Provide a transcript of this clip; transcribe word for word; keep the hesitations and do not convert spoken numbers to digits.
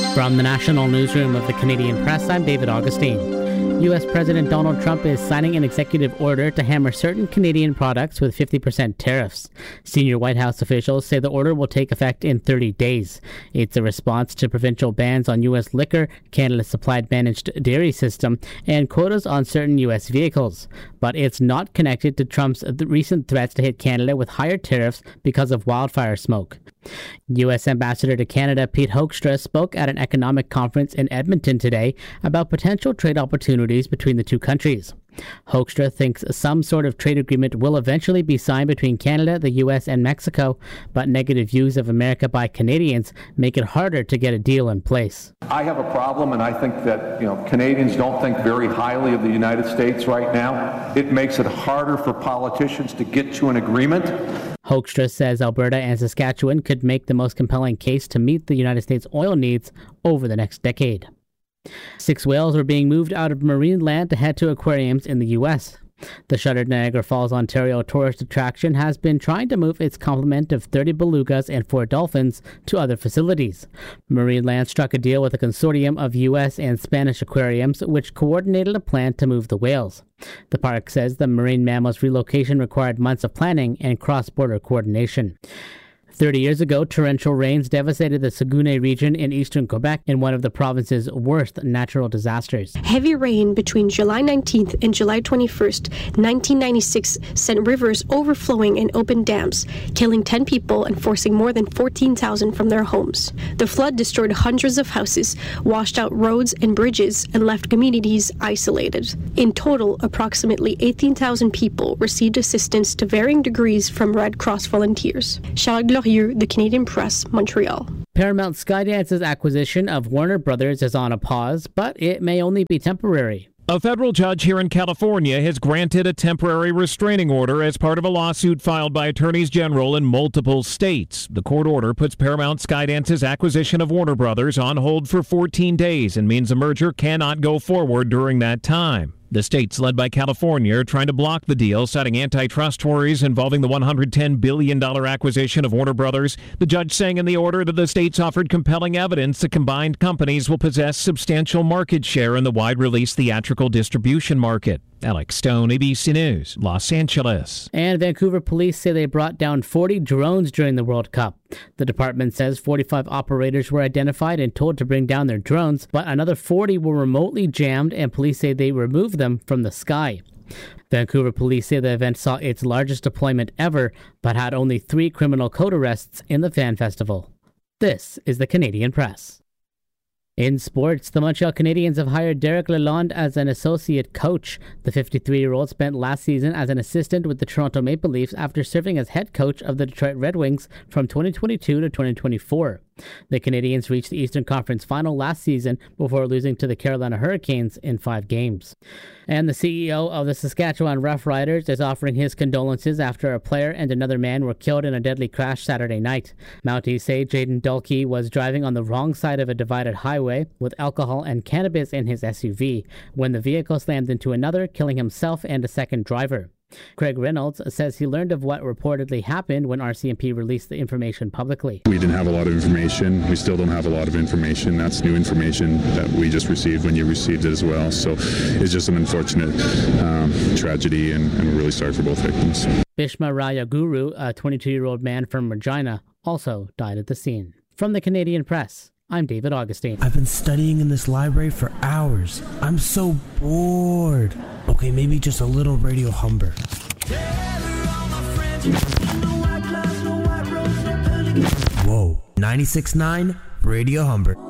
From the National Newsroom of the Canadian Press, I'm David Augustine. U S President Donald Trump is signing an executive order to hammer certain Canadian products with fifty percent tariffs. Senior White House officials say the order will take effect in thirty days. It's a response to provincial bans on U S liquor, Canada's supplied managed dairy system, and quotas on certain U S vehicles. But it's not connected to Trump's recent threats to hit Canada with higher tariffs because of wildfire smoke. U S Ambassador to Canada Pete Hoekstra spoke at an economic conference in Edmonton today about potential trade opportunities between the two countries. Hoekstra thinks some sort of trade agreement will eventually be signed between Canada, the U S, and Mexico, but negative views of America by Canadians make it harder to get a deal in place. I have a problem, and I think that you know Canadians don't think very highly of the United States right now. It makes it harder for politicians to get to an agreement. Hoekstra says Alberta and Saskatchewan could make the most compelling case to meet the United States oil needs over the next decade. Six whales are being moved out of marine land to head to aquariums in the U S. The shuttered Niagara Falls, Ontario tourist attraction has been trying to move its complement of thirty belugas and four dolphins to other facilities. Marineland struck a deal with a consortium of U S and Spanish aquariums, which coordinated a plan to move the whales. The park says the marine mammal's relocation required months of planning and cross-border coordination. Thirty years ago, torrential rains devastated the Saguenay region in eastern Quebec in one of the province's worst natural disasters. Heavy rain between July nineteenth and July twenty-first, nineteen ninety-six, sent rivers overflowing and opened dams, killing ten people and forcing more than fourteen thousand from their homes. The flood destroyed hundreds of houses, washed out roads and bridges, and left communities isolated. In total, approximately eighteen thousand people received assistance to varying degrees from Red Cross volunteers. Charles Glorieux, The Canadian Press, Montreal. Paramount Skydance's acquisition of Warner Brothers is on a pause, but it may only be temporary. A federal judge here in California has granted a temporary restraining order as part of a lawsuit filed by attorneys general in multiple states. The court order puts Paramount Skydance's acquisition of Warner Brothers on hold for fourteen days and means the merger cannot go forward during that time. The states, led by California, are trying to block the deal, citing antitrust worries involving the one hundred ten billion dollars acquisition of Warner Brothers. The judge saying in the order that the states offered compelling evidence the combined companies will possess substantial market share in the wide-release theatrical distribution market. Alex Stone, A B C News, Los Angeles. And Vancouver police say they brought down forty drones during the World Cup. The department says forty-five operators were identified and told to bring down their drones, but another forty were remotely jammed, and police say they removed them from the sky. Vancouver police say the event saw its largest deployment ever, but had only three criminal code arrests in the fan festival. This is the Canadian Press. In sports, the Montreal Canadiens have hired Derek Lalonde as an associate coach. The fifty-three-year-old spent last season as an assistant with the Toronto Maple Leafs after serving as head coach of the Detroit Red Wings from twenty twenty-two to twenty twenty-four. The Canadiens reached the Eastern Conference Final last season before losing to the Carolina Hurricanes in five games. And the C E O of the Saskatchewan Roughriders is offering his condolences after a player and another man were killed in a deadly crash Saturday night. Mounties say Jaden Dulkey was driving on the wrong side of a divided highway with alcohol and cannabis in his S U V when the vehicle slammed into another, killing himself and a second driver. Craig Reynolds says he learned of what reportedly happened when R C M P released the information publicly. We didn't have a lot of information. We still don't have a lot of information. That's new information that we just received when you received it as well. So it's just an unfortunate um, tragedy, and, and we're really sorry for both victims. Bhishma Raya Guru, a twenty-two-year-old man from Regina, also died at the scene. From the Canadian Press, I'm David Augustine. I've been studying in this library for hours. I'm so bored. Okay, maybe just a little Radio Humber. Whoa, ninety-six point nine Radio Humber.